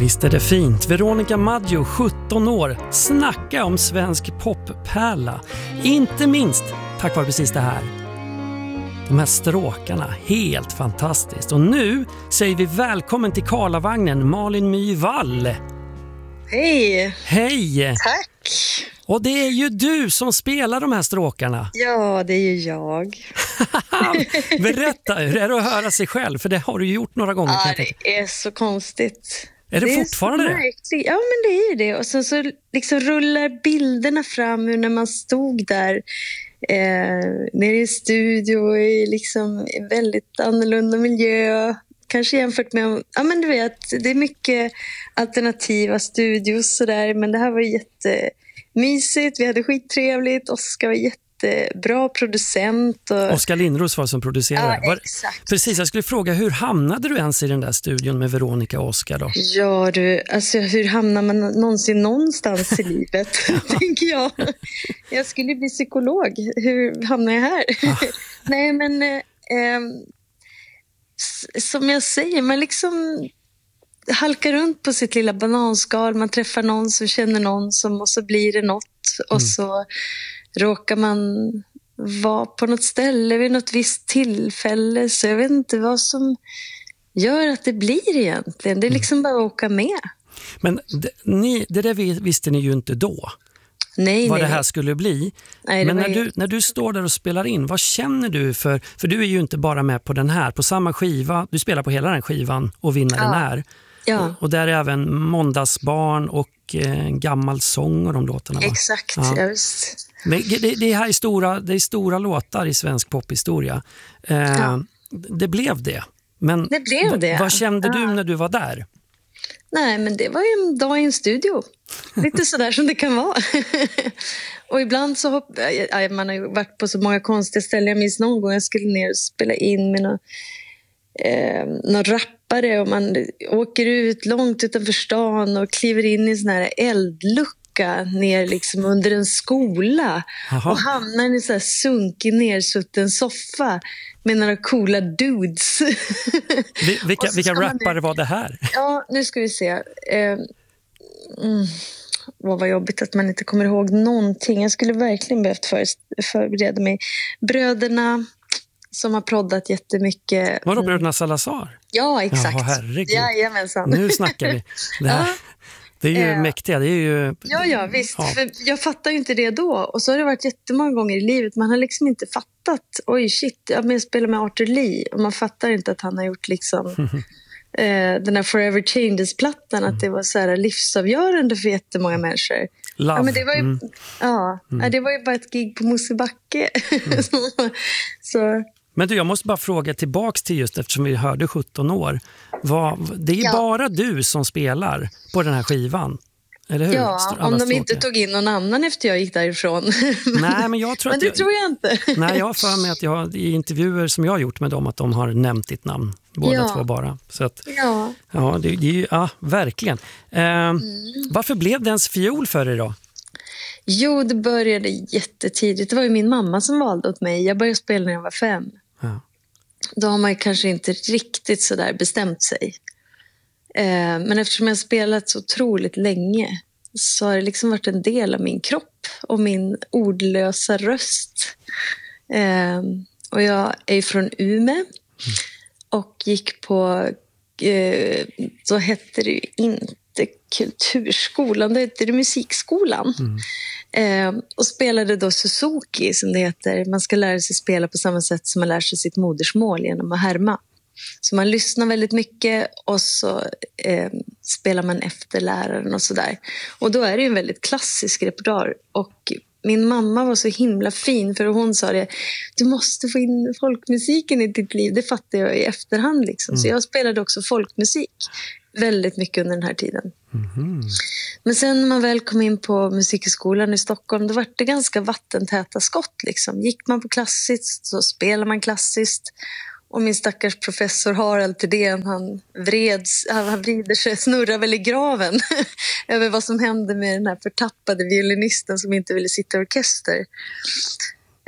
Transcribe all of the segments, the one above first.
Visst är det fint. Veronica Maggio, 17 år. Snacka om svensk poppärla. Inte minst tack vare precis det här. De här stråkarna, helt fantastiskt. Och nu säger vi välkommen till Karlavagnen, Malin Myvall. Hej! Hej! Tack! Och det är ju du som spelar de här stråkarna. Ja, det är ju jag. Berätta, hur är det att höra sig själv? För det har du gjort några gånger. Ja, det är så konstigt. Är det fortfarande det? Ja, men det är ju det. Och sen så liksom rullar bilderna fram när man stod där nere i studio i liksom en väldigt annorlunda miljö. Kanske jämfört med, ja men du vet, det är mycket alternativa studios så där, men det här var jättemysigt. Vi hade skittrevligt. Oskar var jättebra producent. Oskar Lindros var som producerare. Ja, exakt. Precis, jag skulle fråga, hur hamnade du ens i den där studion med Veronica och Oskar då? Ja du, alltså hur hamnar man någonsin någonstans i livet, tänker jag. Jag skulle bli psykolog. Hur hamnar jag här? Nej, men som jag säger, man liksom halkar runt på sitt lilla bananskal. Man träffar någon som känner någon som, och så blir det något. Och så råkar man vara på något ställe vid något visst tillfälle. Så jag vet inte vad som gör att det blir egentligen. Det är liksom bara att åka med. Men det där visste ni ju inte då. Nej, vad det här skulle bli. Nej, men när du står där och spelar in, vad känner du för du är ju inte bara med på den här, på samma skiva, du spelar på hela den skivan och Vinnaren är. Ja. Och där är även Måndagsbarn och Gammal sång och de låtarna, va? Exakt, ja. Just. Men det här är stora låtar i svensk pophistoria. Det blev det. Men det blev det. Vad kände du när du var där? Nej, men det var ju en dag i en studio. Lite sådär som det kan vara. Och ibland så man har ju varit på så många konstiga ställen. Jag minns någon gång jag skulle ner och spela in med någon rappare. Och man åker ut långt utanför stan och kliver in i en sån här eldlucka ner liksom under en skola. Aha. Och hamnar i en sån här sunkig nersutten soffa med några coola dudes. Vilka rappare var det här? Ja, nu ska vi se. Vad var jobbigt att man inte kommer ihåg någonting. Jag skulle verkligen behövt förbereda mig. Bröderna som har proddat jättemycket. Var det Bröderna Salazar? Ja, exakt. Ja, herregud. Jajamensan. Nu snackar vi. Det är ju mäktiga. Det är ju... Ja, visst. Ja. För jag fattar ju inte det då. Och så har det varit jättemånga gånger i livet. Man har liksom inte fattat. Oj, shit. Jag spelar med Arthur Lee. Och man fattar inte att han har gjort liksom... den här Forever Changes-plattan, att det var så här livsavgörande för jättemånga människor. Love. Ja, men det var ju, det var ju bara ett gig på Mosebacke. Så. Men du, jag måste bara fråga tillbaks till just eftersom vi hörde 17 år. Det är bara du som spelar på den här skivan. Eller hur? Ja, om de inte tog in någon annan efter jag gick därifrån. Nej, men jag tror men det tror jag inte. Nej, jag har för mig att i intervjuer som jag har gjort med dem att de har nämnt ditt namn. Båda två bara. Så att, det är ju, verkligen. Varför blev det ens fiol för dig då? Jo, det började jättetidigt. Det var ju min mamma som valde åt mig. Jag började spela när jag var 5. Ja. Då har man ju kanske inte riktigt så där bestämt sig. Men eftersom jag spelat så otroligt länge så har det liksom varit en del av min kropp och min ordlösa röst. Och jag är från Umeå och gick på, då hette det ju inte kulturskolan, det hette det musikskolan. Och spelade då Suzuki som det heter. Man ska lära sig spela på samma sätt som man lär sig sitt modersmål genom att härma. Så man lyssnar väldigt mycket och så spelar man efter läraren och sådär. Och då är det ju en väldigt klassisk repertoar. Och min mamma var så himla fin för hon sa det, du måste få in folkmusiken i ditt liv. Det fattar jag i efterhand liksom. Så jag spelade också folkmusik väldigt mycket under den här tiden. Men sen när man väl kom in på musikskolan i Stockholm, då var det ganska vattentäta skott liksom. Gick man på klassiskt så spelar man klassiskt. Och min stackars professor Harald Thedéen, han vrider sig, snurrar väl i graven över vad som hände med den här förtappade violinisten som inte ville sitta i orkester.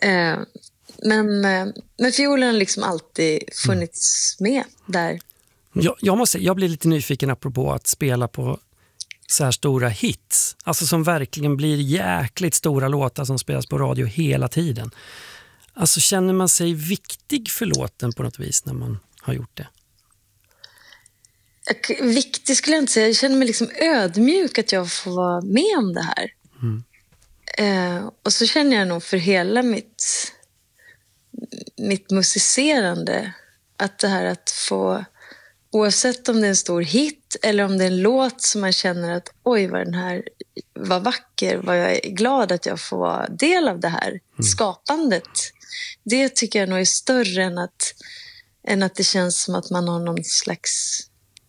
Men fiolen har liksom alltid funnits med där. Jag blir lite nyfiken apropå att spela på så här stora hits. Alltså som verkligen blir jäkligt stora låtar som spelas på radio hela tiden. Alltså känner man sig viktig för låten på något vis när man har gjort det? Viktig skulle jag inte säga. Jag känner mig liksom ödmjuk att jag får vara med om det här. Och så känner jag nog för hela mitt musicerande att det här att få, oavsett om det är en stor hit eller om det är en låt som man känner att oj vad den här var vacker, vad jag är glad att jag får vara del av det här skapandet. Det tycker jag nog är större än att det känns som att man har någon slags...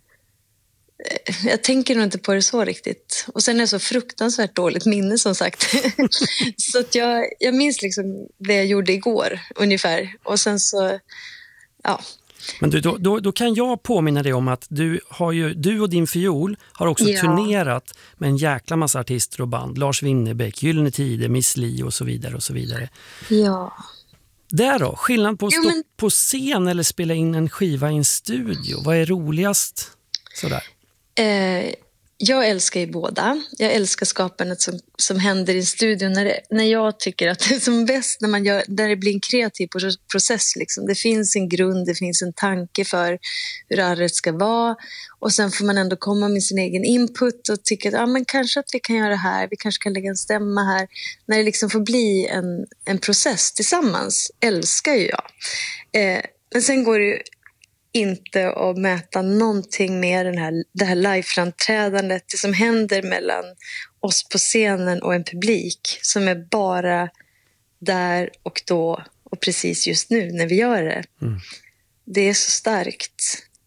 Jag tänker nog inte på det så riktigt. Och sen är det så fruktansvärt dåligt minne som sagt. Så att jag minns liksom det jag gjorde igår ungefär. Och sen så, ja. Men då kan jag påminna dig om att du och din fiol har också turnerat med en jäkla massa artister och band. Lars Winnerbäck, Gyllene Tider, Miss Li och så vidare och så vidare. Ja. Där då, skillnad på att stå på scen eller spela in en skiva i en studio. Vad är roligast sådär? Jag älskar ju båda. Jag älskar skapandet som händer i studion när jag tycker att det är som bäst när det blir en kreativ process. Liksom. Det finns en grund, det finns en tanke för hur arret ska vara och sen får man ändå komma med sin egen input och tycka att men kanske att vi kan göra det här, vi kanske kan lägga en stämma här. När det liksom får bli en process tillsammans älskar ju jag. Men sen går det ju inte att mäta någonting med det här live-framträdandet, det som händer mellan oss på scenen och en publik som är bara där och då och precis just nu när vi gör det. Det är så starkt.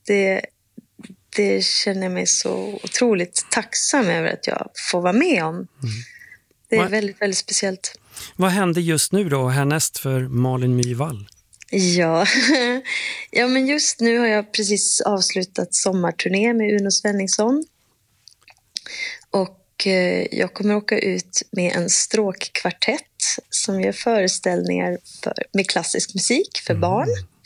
Det känner jag mig så otroligt tacksam över att jag får vara med om. Det är väldigt, väldigt speciellt. Vad händer just nu då härnäst för Malin Myhrvall? Ja, men just nu har jag precis avslutat sommarturné med Uno Svenningsson. Och jag kommer åka ut med en stråkkvartett som gör föreställningar med klassisk musik för barn.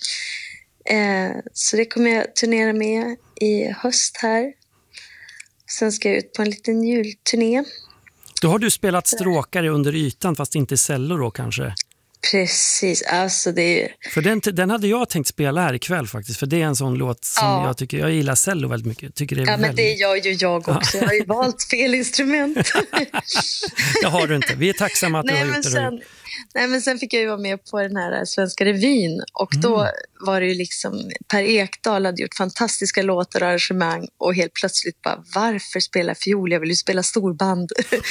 Så det kommer jag turnera med i höst här. Sen ska jag ut på en liten julturné. Då har du spelat stråkare under ytan fast inte cello då kanske? Precis, alltså det är ju... För den hade jag tänkt spela här ikväll faktiskt, för det är en sån låt som jag gillar cello väldigt mycket. Tycker det är men det gör ju jag också. Jag har ju valt fel instrument. Det har du inte. Vi är tacksamma att du har gjort det. Men sen fick jag ju vara med på den här Svenska revyn och då var det ju liksom Per Ekdahl hade gjort fantastiska låtar och arrangemang och helt plötsligt bara, varför spela fiol? Jag vill ju spela storband.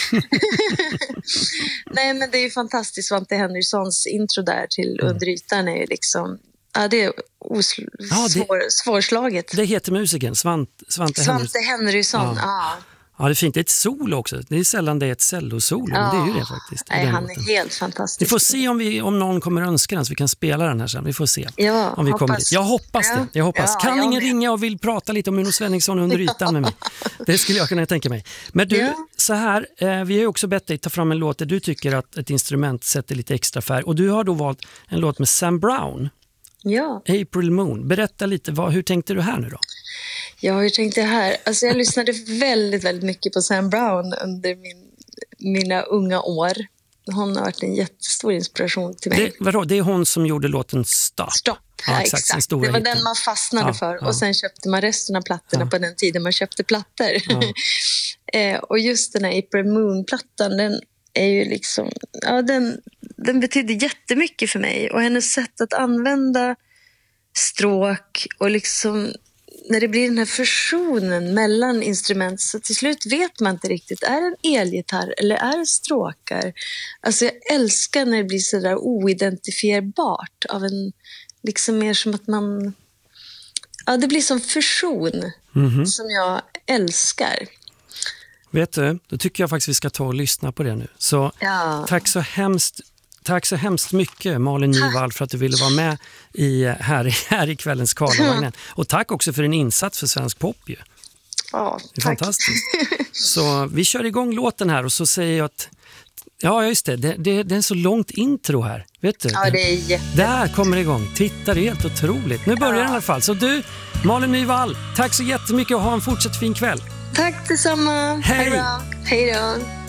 Nej, men det är ju fantastiskt. Svante Henrysons intro där till Under ytan är ju liksom, det är svårslaget. Det heter musiken, Svante Henrysson, Ja, det är fint. Det är ett solo också. Det är sällan det är ett cello-solo, men det är ju det faktiskt. Nej, han är helt fantastisk. Vi får se om någon kommer önska den så vi kan spela den här sen. Vi får se om vi kommer dit. Jag hoppas det. Jag hoppas. Kan ingen ringa och vill prata lite om Uno Svenningsson under ytan med mig? Det skulle jag kunna tänka mig. Men du, så här, vi har ju också bett dig ta fram en låt där du tycker att ett instrument sätter lite extra färg. Och du har då valt en låt med Sam Brown. Ja. April Moon. Berätta lite, hur tänkte du här nu då? Ja, hur tänkte jag här? Alltså jag lyssnade väldigt, väldigt mycket på Sam Brown under mina unga år. Hon har varit en jättestor inspiration till mig. Det är hon som gjorde låten Stop. Ja, exakt. Det var den man fastnade för. Och sen köpte man resten av plattorna på den tiden man köpte plattor. Och just den här April Moon-plattan, den är ju liksom... Ja, den betyder jättemycket för mig. Och hennes sätt att använda stråk och liksom... När det blir den här fusionen mellan instrument så till slut vet man inte riktigt. Är det en elgitarr eller är det stråkar? Alltså jag älskar när det blir så där oidentifierbart. Av en, liksom mer som att man... Ja, det blir som fusion som jag älskar. Vet du, då tycker jag faktiskt vi ska ta och lyssna på det nu. Så Tack så hemskt mycket Malin Myhrvall för att du ville vara med här i kvällens Karlavagnen. Och tack också för din insats för svensk pop ju. Ja, det är tack. Fantastiskt. Så vi kör igång låten här och så säger jag att Ja, just det. Det är en så långt intro här. Vet du? Ja, det är jättebra. Där kommer det igång. Titta, det är helt otroligt. Nu börjar den i alla fall. Så du, Malin Nyvall, tack så jättemycket och ha en fortsatt fin kväll. Tack detsamma. Hej. Hej då.